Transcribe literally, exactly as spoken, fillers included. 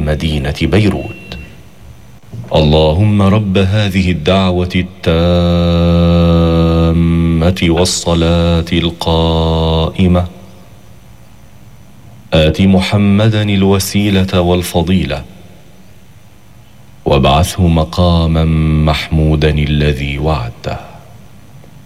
مدينة بيروت. اللهم رب هذه الدعوة التامة والصلاة القائمة آت محمدا الوسيلة والفضيلة وابعثه مقاما محمودا الذي وعدته.